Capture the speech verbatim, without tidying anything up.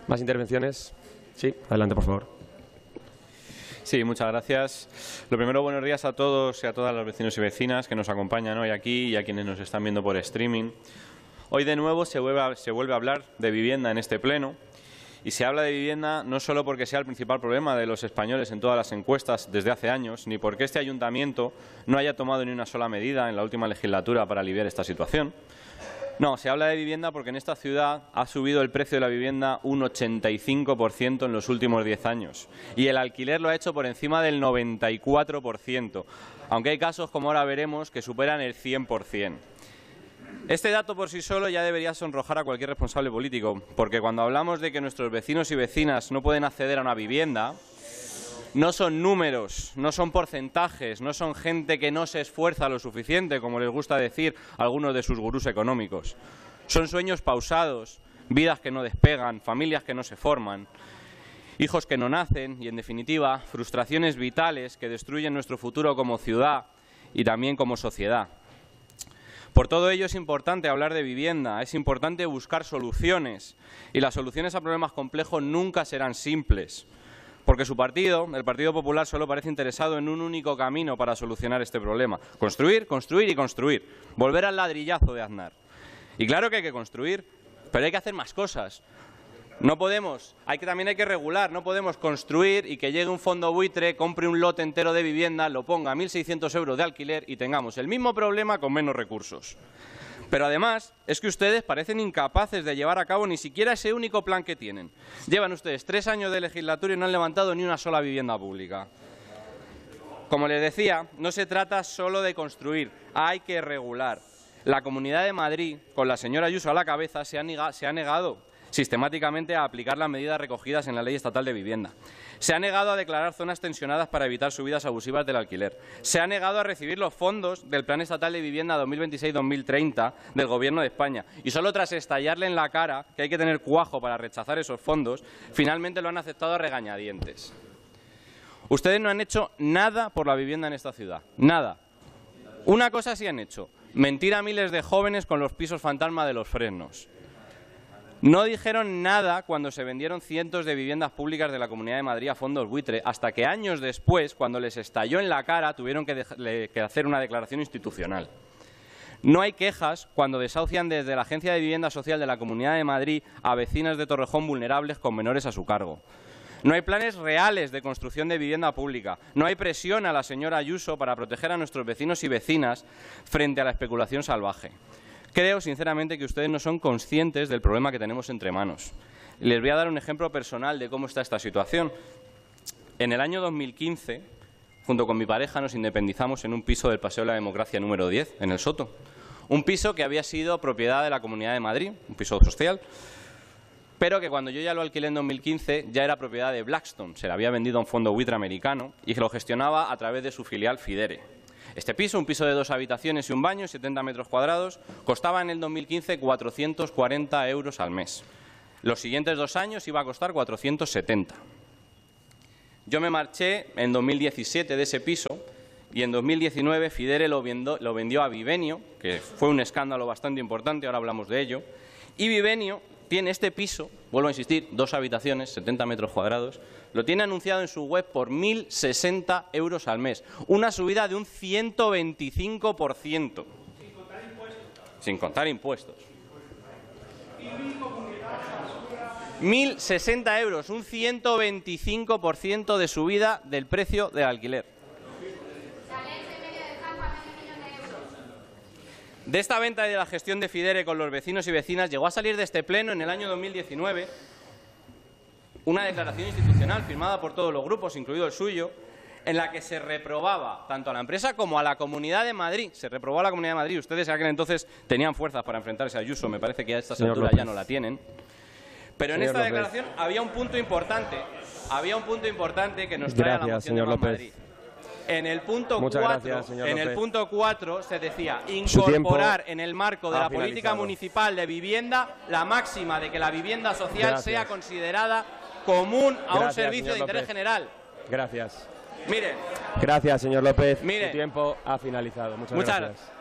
¿Más intervenciones? Sí, adelante, por favor. Sí, muchas gracias. Lo primero, buenos días a todos y a todas los vecinos y vecinas que nos acompañan hoy aquí y a quienes nos están viendo por streaming. Hoy de nuevo se vuelve a, se vuelve a hablar de vivienda en este pleno. Y se habla de vivienda no solo porque sea el principal problema de los españoles en todas las encuestas desde hace años, ni porque este ayuntamiento no haya tomado ni una sola medida en la última legislatura para aliviar esta situación. No, se habla de vivienda porque en esta ciudad ha subido el precio de la vivienda un ochenta y cinco por ciento en los últimos diez años y el alquiler lo ha hecho por encima del noventa y cuatro por ciento, aunque hay casos, como ahora veremos, que superan el cien por cien. Este dato por sí solo ya debería sonrojar a cualquier responsable político, porque cuando hablamos de que nuestros vecinos y vecinas no pueden acceder a una vivienda, no son números, no son porcentajes, no son gente que no se esfuerza lo suficiente, como les gusta decir algunos de sus gurús económicos. Son sueños pausados, vidas que no despegan, familias que no se forman, hijos que no nacen y, en definitiva, frustraciones vitales que destruyen nuestro futuro como ciudad y también como sociedad. Por todo ello es importante hablar de vivienda, es importante buscar soluciones y las soluciones a problemas complejos nunca serán simples, porque su partido, el Partido Popular, solo parece interesado en un único camino para solucionar este problema: construir, construir y construir, volver al ladrillazo de Aznar. Y claro que hay que construir, pero hay que hacer más cosas. No podemos, hay que, también hay que regular, no podemos construir y que llegue un fondo buitre, compre un lote entero de vivienda, lo ponga a mil seiscientos euros de alquiler y tengamos el mismo problema con menos recursos. Pero además es que ustedes parecen incapaces de llevar a cabo ni siquiera ese único plan que tienen. Llevan ustedes tres años de legislatura y no han levantado ni una sola vivienda pública. Como les decía, no se trata solo de construir, hay que regular. La Comunidad de Madrid, con la señora Ayuso a la cabeza, se ha negado, se ha negado sistemáticamente a aplicar las medidas recogidas en la Ley Estatal de Vivienda. Se ha negado a declarar zonas tensionadas para evitar subidas abusivas del alquiler. Se ha negado a recibir los fondos del Plan Estatal de Vivienda dos mil veintiséis dos mil treinta del Gobierno de España. Y solo tras estallarle en la cara que hay que tener cuajo para rechazar esos fondos, finalmente lo han aceptado a regañadientes. Ustedes no han hecho nada por la vivienda en esta ciudad. Nada. Una cosa sí han hecho: mentir a miles de jóvenes con los pisos fantasma de los Fresnos. No dijeron nada cuando se vendieron cientos de viviendas públicas de la Comunidad de Madrid a fondos buitre, hasta que años después, cuando les estalló en la cara, tuvieron que, que hacer una declaración institucional. No hay quejas cuando desahucian desde la Agencia de Vivienda Social de la Comunidad de Madrid a vecinas de Torrejón vulnerables con menores a su cargo. No hay planes reales de construcción de vivienda pública. No hay presión a la señora Ayuso para proteger a nuestros vecinos y vecinas frente a la especulación salvaje. Creo, sinceramente, que ustedes no son conscientes del problema que tenemos entre manos. Les voy a dar un ejemplo personal de cómo está esta situación. En el año dos mil quince, junto con mi pareja, nos independizamos en un piso del Paseo de la Democracia número diez, en el Soto. Un piso que había sido propiedad de la Comunidad de Madrid, un piso social, pero que cuando yo ya lo alquilé en dos mil quince ya era propiedad de Blackstone. Se le había vendido a un fondo buitre americano y que lo gestionaba a través de su filial Fidere. Este piso, un piso de dos habitaciones y un baño, setenta metros cuadrados, costaba en el dos mil quince cuatrocientos cuarenta euros al mes. Los siguientes dos años iba a costar cuatrocientos setenta. Yo me marché en dos mil diecisiete de ese piso y en dos mil diecinueve Fidere lo vendió, lo vendió a Vivenio, que fue un escándalo bastante importante, ahora hablamos de ello, y Vivenio tiene este piso, vuelvo a insistir, dos habitaciones, setenta metros cuadrados, lo tiene anunciado en su web por mil sesenta euros al mes, una subida de un ciento veinticinco por ciento. Sin contar impuestos. Sin contar impuestos. mil sesenta euros, un ciento veinticinco por ciento de subida del precio del alquiler. De esta venta y de la gestión de Fidere con los vecinos y vecinas llegó a salir de este pleno en el año dos mil diecinueve una declaración institucional firmada por todos los grupos, incluido el suyo, en la que se reprobaba tanto a la empresa como a la Comunidad de Madrid. Se reprobó a la Comunidad de Madrid. Ustedes en aquel entonces tenían fuerzas para enfrentarse a Ayuso, me parece que a estas alturas ya no la tienen. Pero en esta declaración había un punto importante, había un punto importante que nos trae a la moción de Más Madrid. En el punto cuatro, en el punto cuatro se decía incorporar en el marco de la política municipal de vivienda la máxima de que la vivienda social Gracias. sea considerada común a Gracias, un servicio de interés López. general. Gracias. Miren. Gracias, señor López. Miren. Su tiempo ha finalizado. Muchas, Muchas gracias. gracias.